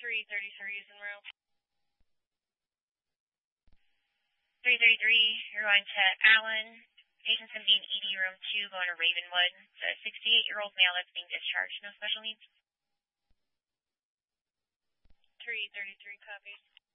333 is en route. 333, you're going to Allen, patient 1780, room 2, going to Ravenwood. It's a 68-year-old male that's being discharged, no special needs. 333 copies.